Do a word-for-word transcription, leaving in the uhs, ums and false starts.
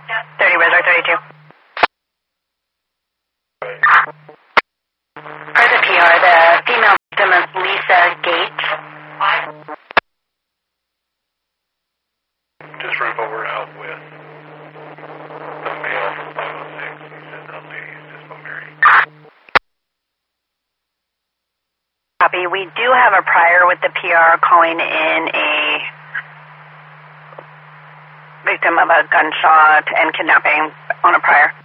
thirty Resort thirty-two. For the P R, the female victim is Lisa Gates. Just report out with the male from five oh six. He said the lady is just married. Copy. We do have a prior with the P R calling in a victim of a gunshot and kidnapping on a prior.